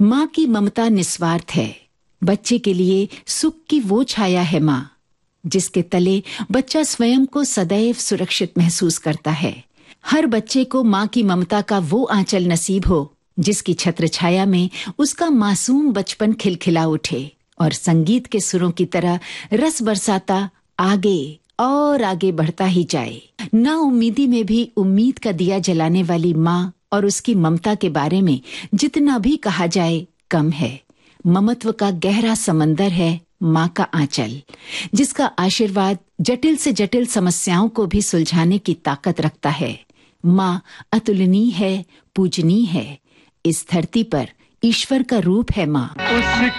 माँ की ममता निस्वार्थ है। बच्चे के लिए सुख की वो छाया है माँ, जिसके तले बच्चा स्वयं को सदैव सुरक्षित महसूस करता है। हर बच्चे को माँ की ममता का वो आंचल नसीब हो, जिसकी छत्र छाया में उसका मासूम बचपन खिलखिला उठे और संगीत के सुरों की तरह रस बरसाता आगे और आगे बढ़ता ही जाए। ना उम्मीदी में भी उम्मीद का दिया जलाने वाली माँ और उसकी ममता के बारे में जितना भी कहा जाए कम है। ममत्व का गहरा समंदर है माँ का आंचल, जिसका आशीर्वाद जटिल से जटिल समस्याओं को भी सुलझाने की ताकत रखता है। माँ अतुलनीय है, पूजनीय है। इस धरती पर ईश्वर का रूप है माँ।